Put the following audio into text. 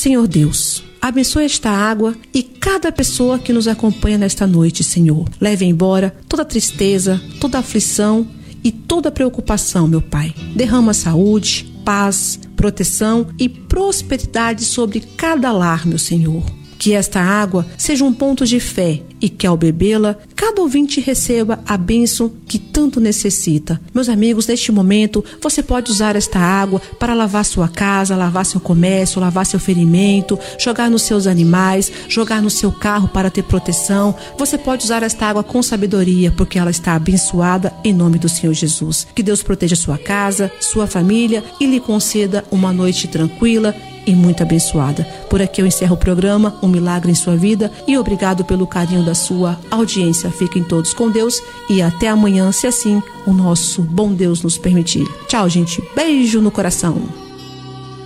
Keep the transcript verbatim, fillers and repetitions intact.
Senhor Deus, abençoe esta água e cada pessoa que nos acompanha nesta noite, Senhor. Leve embora toda tristeza, toda aflição e toda preocupação, meu Pai. Derrama saúde, paz, proteção e prosperidade sobre cada lar, meu Senhor. Que esta água seja um ponto de fé e que, ao bebê-la, cada ouvinte receba a bênção que tanto necessita. Meus amigos, neste momento, você pode usar esta água para lavar sua casa, lavar seu comércio, lavar seu ferimento, jogar nos seus animais, jogar no seu carro para ter proteção. Você pode usar esta água com sabedoria, porque ela está abençoada em nome do Senhor Jesus. Que Deus proteja sua casa, sua família e lhe conceda uma noite tranquila e muito abençoada. Por aqui eu encerro o programa Um Milagre em Sua Vida e obrigado pelo carinho da sua audiência. Fiquem todos com Deus e até amanhã, se assim o nosso bom Deus nos permitir. Tchau, gente. Beijo no coração.